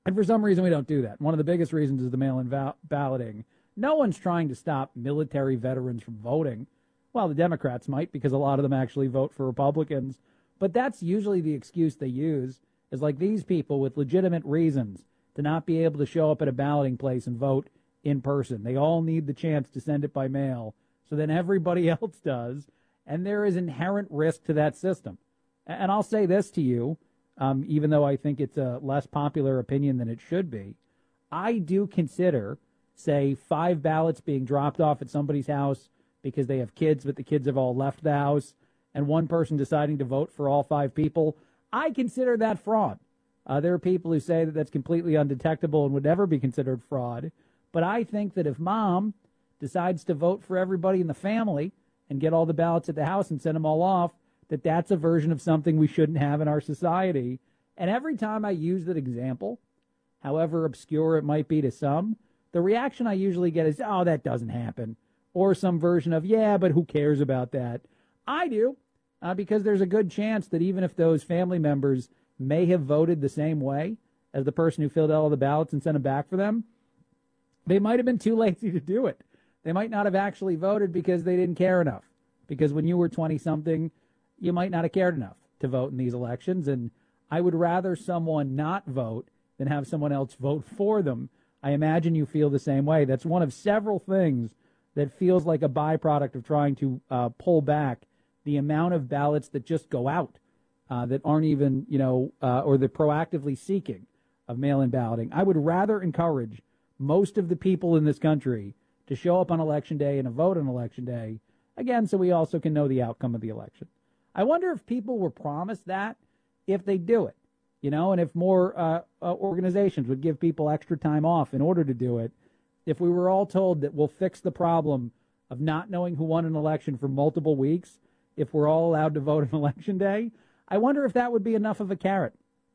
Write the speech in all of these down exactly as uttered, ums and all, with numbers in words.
And for some reason, we don't do that. One of the biggest reasons is the mail-in val- balloting. No one's trying to stop military veterans from voting. Well, the Democrats might, because a lot of them actually vote for Republicans. But that's usually the excuse they use, is like these people with legitimate reasons to not be able to show up at a balloting place and vote in person. They all need the chance to send it by mail, so then everybody else does. And there is inherent risk to that system. And I'll say this to you, um, even though I think it's a less popular opinion than it should be, I do consider, say, five ballots being dropped off at somebody's house because they have kids, but the kids have all left the house, and one person deciding to vote for all five people. I consider that fraud. Uh, there are people who say that that's completely undetectable and would never be considered fraud. But I think that if mom decides to vote for everybody in the family and get all the ballots at the house and send them all off, that that's a version of something we shouldn't have in our society. And every time I use that example, however obscure it might be to some, the reaction I usually get is, oh, that doesn't happen. Or some version of, yeah, but who cares about that? I do, uh, because there's a good chance that even if those family members may have voted the same way as the person who filled out all the ballots and sent them back for them, they might have been too lazy to do it. They might not have actually voted because they didn't care enough. Because when you were twenty-something, you might not have cared enough to vote in these elections. And I would rather someone not vote than have someone else vote for them. I imagine you feel the same way. That's one of several things that feels like a byproduct of trying to uh, pull back the amount of ballots that just go out, uh, that aren't even, you know, uh, or the proactively seeking of mail-in balloting. I would rather encourage most of the people in this country to show up on Election Day and to vote on Election Day, again, so we also can know the outcome of the election. I wonder if people were promised that, if they do it, you know, and if more uh, uh, organizations would give people extra time off in order to do it. If we were all told that we'll fix the problem of not knowing who won an election for multiple weeks, if we're all allowed to vote on Election Day, I wonder if that would be enough of a carrot.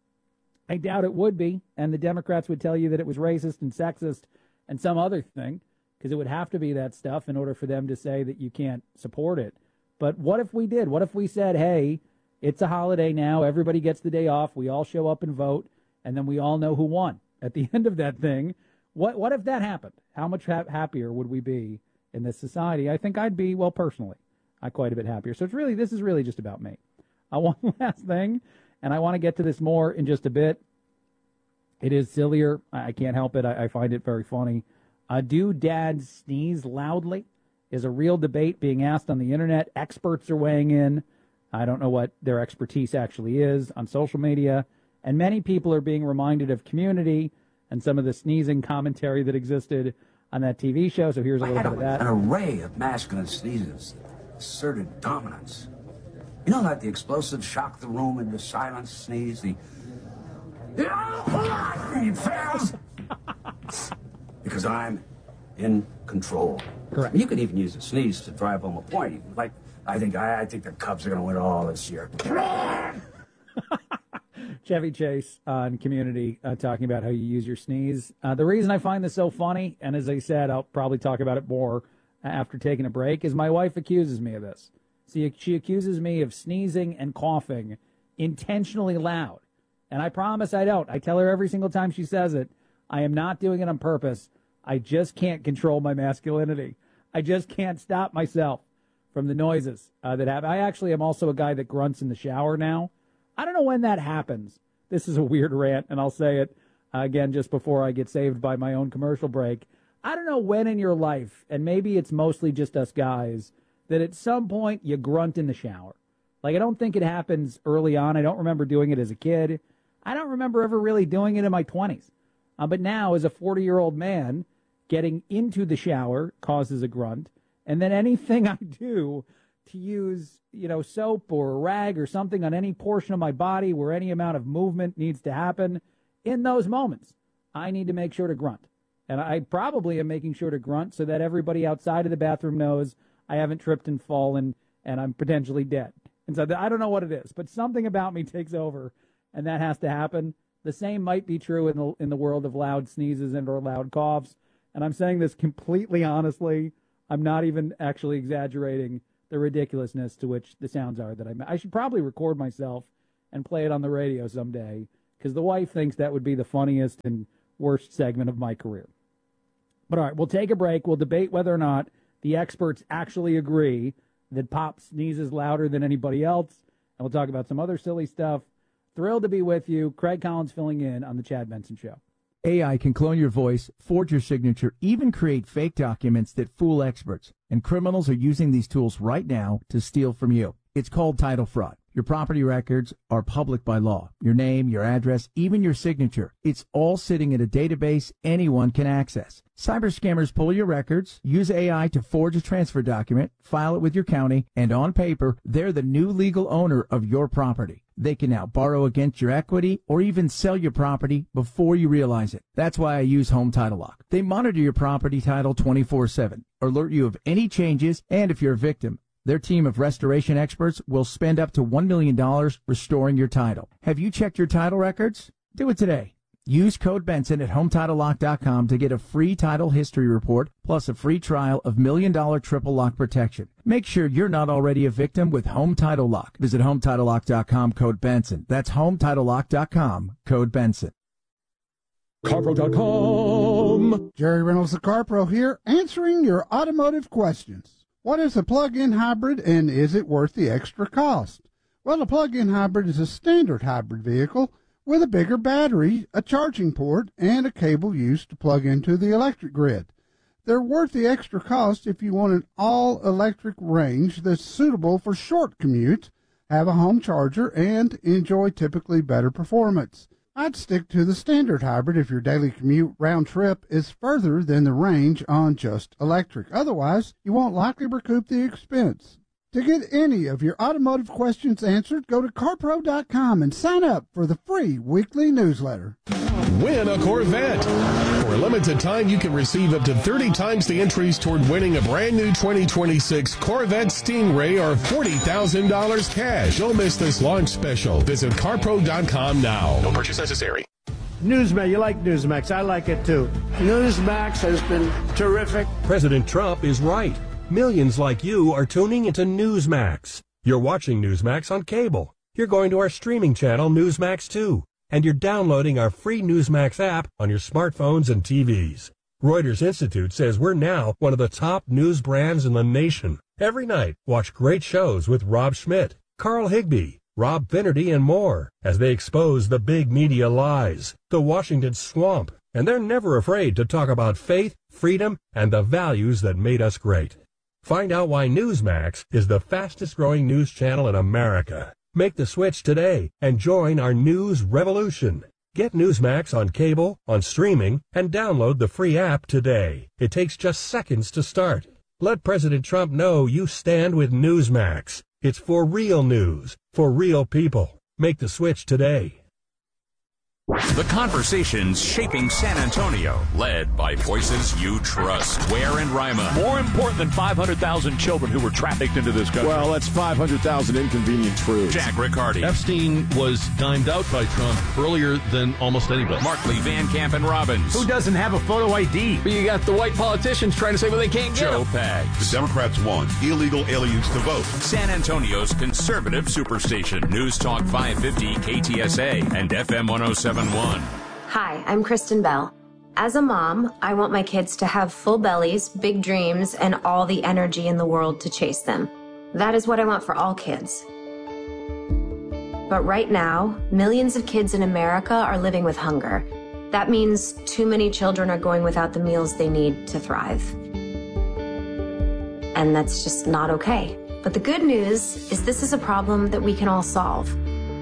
I doubt it would be, and the Democrats would tell you that it was racist and sexist and some other thing, because it would have to be that stuff in order for them to say that you can't support it. But what if we did? What if we said, hey, it's a holiday now, everybody gets the day off, we all show up and vote, and then we all know who won at the end of that thing? What what if that happened? How much ha- happier would we be in this society? I think I'd be, well, personally, I quite a bit happier. So it's really, this is really just about me. Uh, one last thing, and I want to get to this more in just a bit. It is sillier. I can't help it. I, I find it very funny. Uh, do dads sneeze loudly? Is a real debate being asked on the internet. Experts are weighing in. I don't know what their expertise actually is on social media. And many people are being reminded of Community and some of the sneezing commentary that existed on that T V show. So here's a little bit of that. An array of masculine sneezes asserted dominance. You know, like the explosive shock the room into silence sneeze, the fails because I'm in control. Correct. You could even use a sneeze to drive home a point. Like, I think I, I think the Cubs are going to win it all this year. Chevy Chase on Community uh, talking about how you use your sneeze. Uh, the reason I find this so funny, and as I said, I'll probably talk about it more after taking a break, is my wife accuses me of this. See, she accuses me of sneezing and coughing intentionally loud. And I promise I don't. I tell her every single time she says it, I am not doing it on purpose. I just can't control my masculinity. I just can't stop myself from the noises uh, that happen. I actually am also a guy that grunts in the shower now. I don't know when that happens. This is a weird rant, and I'll say it uh, again just before I get saved by my own commercial break. I don't know when in your life, and maybe it's mostly just us guys, that at some point you grunt in the shower. Like, I don't think it happens early on. I don't remember doing it as a kid. I don't remember ever really doing it in my twenties. Uh, but now, as a forty-year-old man, getting into the shower causes a grunt. And then anything I do to use, you know, soap or a rag or something on any portion of my body where any amount of movement needs to happen, in those moments, I need to make sure to grunt. And I probably am making sure to grunt so that everybody outside of the bathroom knows I haven't tripped and fallen and I'm potentially dead. And so I don't know what it is, but something about me takes over, and that has to happen. The same might be true in the in the world of loud sneezes and or loud coughs. And I'm saying this completely honestly. I'm not even actually exaggerating the ridiculousness to which the sounds are that I I should probably record myself and play it on the radio someday, because the wife thinks that would be the funniest and worst segment of my career. But all right, we'll take a break. We'll debate whether or not the experts actually agree that Pop sneezes louder than anybody else, and we'll talk about some other silly stuff. Thrilled to be with you. Craig Collins filling in on the Chad Benson Show. A I can clone your voice, forge your signature, even create fake documents that fool experts. And criminals are using these tools right now to steal from you. It's called title fraud. Your property records are public by law. Your name, your address, even your signature. It's all sitting in a database anyone can access. Cyber scammers pull your records, use A I to forge a transfer document, file it with your county, and on paper, they're the new legal owner of your property. They can now borrow against your equity or even sell your property before you realize it. That's why I use Home Title Lock. They monitor your property title twenty-four seven, alert you of any changes, and if you're a victim, their team of restoration experts will spend up to one million dollars restoring your title. Have you checked your title records? Do it today. Use code Benson at home title lock dot com to get a free title history report plus a free trial of million dollar triple lock protection. Make sure you're not already a victim with Home Title Lock. Visit home title lock dot com, code Benson. That's home title lock dot com, code Benson. Carpro dot com. Jerry Reynolds of Carpro here, answering your automotive questions. What is a plug-in hybrid, and is it worth the extra cost? Well, a plug-in hybrid is a standard hybrid vehicle with a bigger battery, a charging port, and a cable used to plug into the electric grid. They're worth the extra cost if you want an all-electric range that's suitable for short commutes, have a home charger, and enjoy typically better performance. I'd stick to the standard hybrid if your daily commute round trip is further than the range on just electric. Otherwise, you won't likely recoup the expense. To get any of your automotive questions answered, go to carpro dot com and sign up for the free weekly newsletter. Win a Corvette. For a limited time, you can receive up to thirty times the entries toward winning a brand new twenty twenty-six Corvette Stingray or forty thousand dollars cash. Don't miss this launch special. Visit carpro dot com now. No purchase necessary. Newsmax, you like Newsmax. I like it too. Newsmax has been terrific. President Trump is right. Millions like you are tuning into Newsmax. You're watching Newsmax on cable. You're going to our streaming channel, Newsmax two. And you're downloading our free Newsmax app on your smartphones and T Vs. Reuters Institute says we're now one of the top news brands in the nation. Every night, watch great shows with Rob Schmidt, Carl Higbee, Rob Finnerty, and more as they expose the big media lies, the Washington swamp, and they're never afraid to talk about faith, freedom, and the values that made us great. Find out why Newsmax is the fastest-growing news channel in America. Make the switch today and join our news revolution. Get Newsmax on cable, on streaming, and download the free app today. It takes just seconds to start. Let President Trump know you stand with Newsmax. It's for real news, for real people. Make the switch today. The conversations shaping San Antonio, led by voices you trust. Ware and Rima. More important than five hundred thousand children who were trafficked into this country. Well, that's five hundred thousand inconvenient truths. Jack Riccardi. Epstein was dimed out by Trump earlier than almost anybody. Markley, Van Camp, and Robbins. Who doesn't have a photo I D? But you got the white politicians trying to say, well, they can't get Joe them. Pags. The Democrats want illegal aliens to vote. San Antonio's conservative superstation. News Talk five fifty K T S A and F M one oh seven point one. Hi, I'm Kristen Bell. As a mom, I want my kids to have full bellies, big dreams, and all the energy in the world to chase them. That is what I want for all kids. But right now, millions of kids in America are living with hunger. That means too many children are going without the meals they need to thrive. And that's just not okay. But the good news is this is a problem that we can all solve.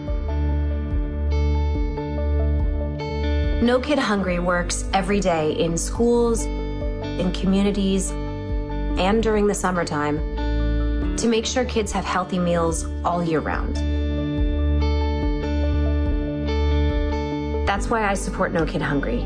No Kid Hungry works every day in schools, in communities, and during the summertime to make sure kids have healthy meals all year round. That's why I support No Kid Hungry.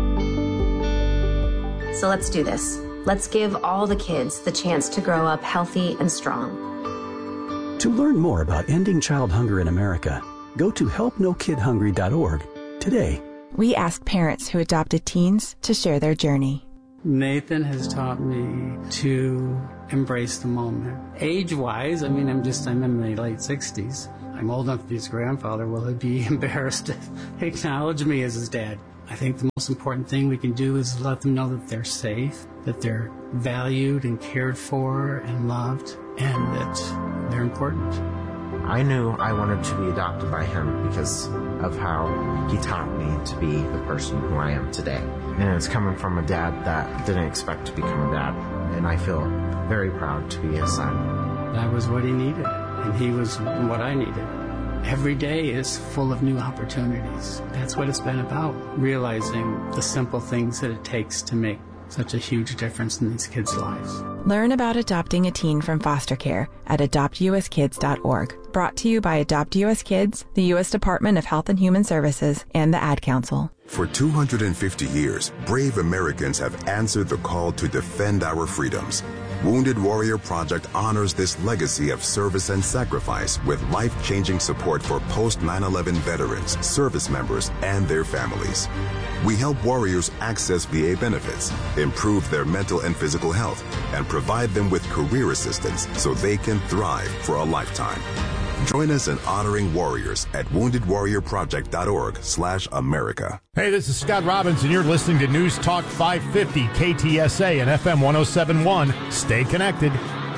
So let's do this. Let's give all the kids the chance to grow up healthy and strong. To learn more about ending child hunger in America, go to help no kid hungry dot org today. We ask parents who adopted teens to share their journey. Nathan has taught me to embrace the moment. Age-wise, I mean, I'm just, I'm in my late sixties. I'm old enough to be his grandfather. Will he be embarrassed to acknowledge me as his dad? I think the most important thing we can do is let them know that they're safe, that they're valued and cared for and loved, and that they're important. I knew I wanted to be adopted by him because of how he taught me to be the person who I am today. And it's coming from a dad that didn't expect to become a dad, and I feel very proud to be his son. That was what he needed, and he was what I needed. Every day is full of new opportunities. That's what it's been about, realizing the simple things that it takes to make such a huge difference in these kids' lives. Learn about adopting a teen from foster care at adopt u s kids dot org. Brought to you by Adopt U S Kids, the U S Department of Health and Human Services, and the Ad Council. For two hundred fifty years, brave Americans have answered the call to defend our freedoms. Wounded Warrior Project honors this legacy of service and sacrifice with life-changing support for post nine eleven veterans, service members, and their families. We help warriors access V A benefits, improve their mental and physical health, and provide them with career assistance so they can thrive for a lifetime. Join us in honoring warriors at wounded warrior project dot org slash America. Hey, this is Scott Robbins, and you're listening to News Talk five fifty K T S A and F M one oh seven point one. Stay connected.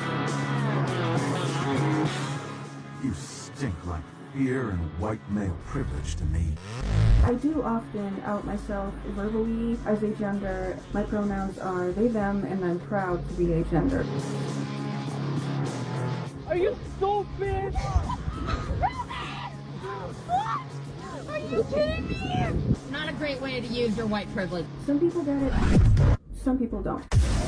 You stink like fear and white male privilege to me. I do often out myself verbally as a gender. My pronouns are they, them, and I'm proud to be a gender. Are you stupid? Are you kidding me? Not a great way to use your white privilege. Some people get it, some people don't.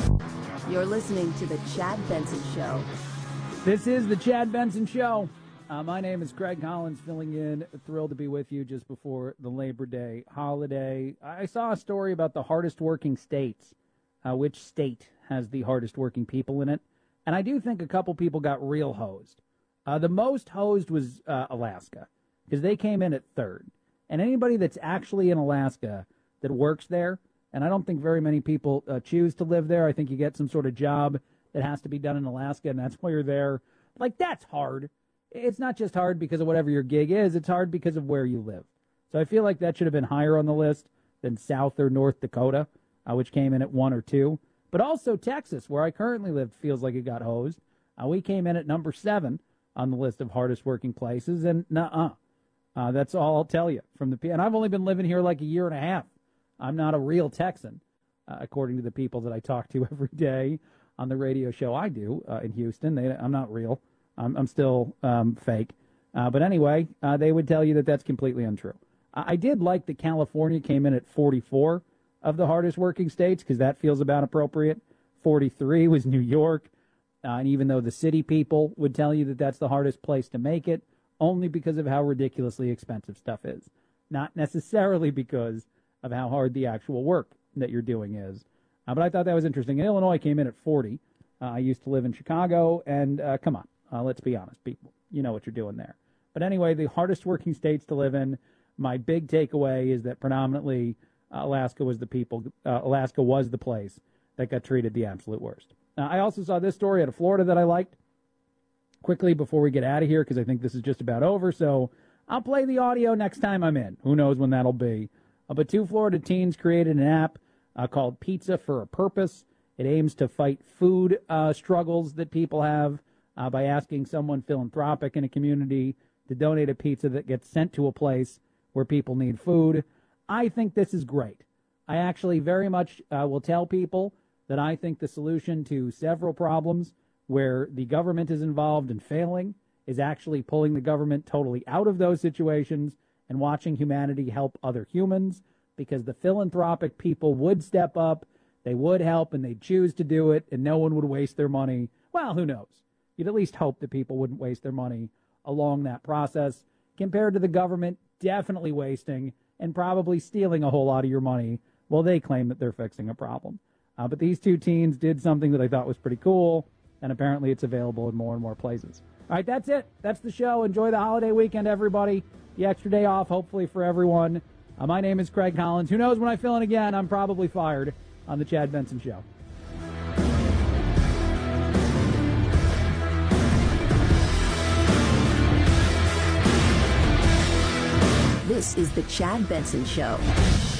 You're listening to The Chad Benson Show. This is The Chad Benson Show. Uh, my name is Craig Collins, filling in. Thrilled to be with you just before the Labor Day holiday. I saw a story about the hardest working states. Uh, which state has the hardest working people in it? And I do think a couple people got real hosed. Uh, the most hosed was uh, Alaska, because they came in at third. And anybody that's actually in Alaska that works there, and I don't think very many people uh, choose to live there. I think you get some sort of job that has to be done in Alaska, and that's why you're there. Like, that's hard. It's not just hard because of whatever your gig is. It's hard because of where you live. So I feel like that should have been higher on the list than South or North Dakota, uh, which came in at one or two. But also Texas, where I currently live, feels like it got hosed. Uh, we came in at number seven on the list of hardest working places, and nuh-uh. Uh, that's all I'll tell you from the. And I've only been living here like a year and a half. I'm not a real Texan, uh, according to the people that I talk to every day on the radio show I do uh, in Houston. They, I'm not real. I'm, I'm still um, fake. Uh, but anyway, uh, they would tell you that that's completely untrue. I, I did like that California came in at forty-four of the hardest working states, because that feels about appropriate. forty-three was New York. Uh, and even though the city people would tell you that that's the hardest place to make it, only because of how ridiculously expensive stuff is. Not necessarily because of how hard the actual work that you're doing is. Uh, but I thought that was interesting. And Illinois came in at forty. Uh, I used to live in Chicago, and uh, come on, uh, let's be honest, people. You know what you're doing there. But anyway, the hardest working states to live in, my big takeaway is that predominantly uh, Alaska was the people, uh, Alaska was the place that got treated the absolute worst. Now, I also saw this story out of Florida that I liked. Quickly before we get out of here, because I think this is just about over, so I'll play the audio next time I'm in. Who knows when that'll be. Uh, but two Florida teens created an app uh, called Pizza for a Purpose. It aims to fight food uh, struggles that people have uh, by asking someone philanthropic in a community to donate a pizza that gets sent to a place where people need food. I think this is great. I actually very much uh, will tell people that I think the solution to several problems where the government is involved and failing is actually pulling the government totally out of those situations and watching humanity help other humans, because the philanthropic people would step up, they would help, and they'd choose to do it, and no one would waste their money. Well, who knows? You'd at least hope that people wouldn't waste their money along that process, compared to the government definitely wasting and probably stealing a whole lot of your money while they claim that they're fixing a problem. Uh, but these two teens did something that I thought was pretty cool, and apparently it's available in more and more places. All right, that's it. That's the show. Enjoy the holiday weekend, everybody. The extra day off, hopefully, for everyone. Uh, my name is Craig Collins. Who knows when I fill in again? I'm probably fired on The Chad Benson Show. This is The Chad Benson Show.